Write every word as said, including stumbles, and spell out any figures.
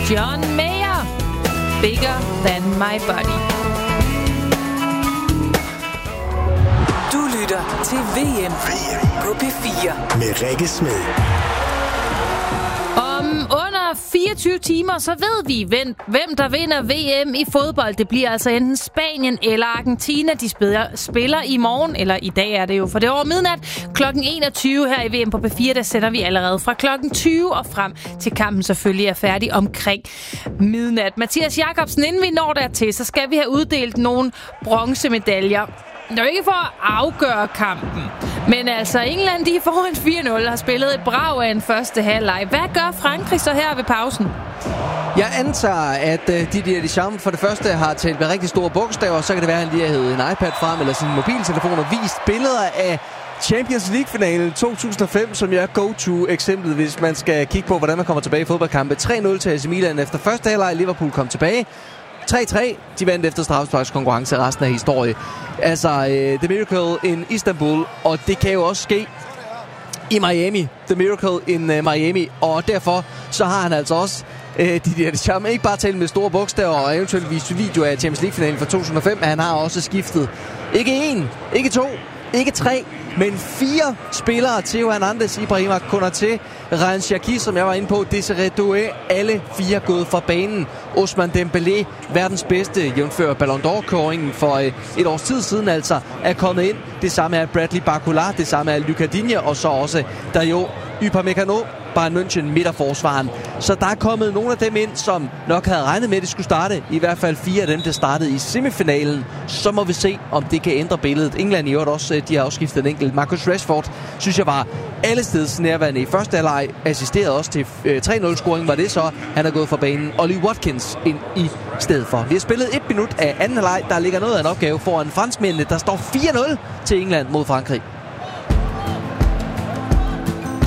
John Mayer, Bigger Than My Body. Du lytter til V M på P fire med Rikke Smed. Om under fireogtyve timer, så ved vi, hvem der vinder V M i fodbold. Det bliver altså enten Spanien eller Argentina. De spiller, spiller i morgen, eller i dag er det jo, for det er over midnat. klokken enogtyve her i V M på P fire, der sender vi allerede fra klokken tyve og frem til kampen selvfølgelig er færdig omkring midnat. Mathias Jacobsen, inden vi når dertil, så skal vi have uddelt nogle bronzemedaljer. Det er jo ikke for at afgøre kampen, men altså England, de er foran fire nul, har spillet et brag af en første halvleg. Hvad gør Frankrig så her ved pausen? Jeg antager, at uh, Didier Deschamps for det første har talt med rigtig store bogstaver, så kan det være, at han lige har hævet en iPad frem eller sin mobiltelefon og vist billeder af Champions League-finalen to tusind og fem, som er go-to-eksemplet, hvis man skal kigge på, hvordan man kommer tilbage i fodboldkampe. tre nul til A C Milan efter første halvleg. Liverpool kom tilbage. tre tre. De vandt efter straffesparkskonkurrence resten af historien. Altså, uh, The Miracle in Istanbul, og det kan jo også ske i Miami. The Miracle in uh, Miami, og derfor så har han altså også uh, Didier Deschamps ikke bare talt med store bogstaver og eventuelt vist video af Champions League-finalen fra to tusind og fem, men han har også skiftet ikke en, ikke to, ikke tre, men fire spillere. Theo Hernandez, Ibrahima Konaté, Ryan Cherki, som jeg var inde på, Desiré Doué, alle fire gået fra banen. Ousmane Dembélé, verdens bedste, jævnfør Ballon d'Or-kåringen for øh, et års tid siden altså, er kommet ind. Det samme er Bradley Barcola, det samme er Lucas Digne, og så også Dayo Upamecano, Bayern München midterforsvaren. Så der er kommet nogle af dem ind, som nok havde regnet med, at det skulle starte. I hvert fald fire af dem, der startede i semifinalen. Så må vi se, om det kan ændre billedet. England i øvrigt også, de har også skiftet en enkelt. Marcus Rashford, synes jeg, var alle steds nærværende i første halvleg. Assisterede også til øh, tre nul-scoring, var det så. Han er gået fra banen. Ollie Watkins ind i stedet for. Vi har spillet et minut af anden halvleg. Der ligger noget af en opgave foran franskmændene. Der står fire nul til England mod Frankrig.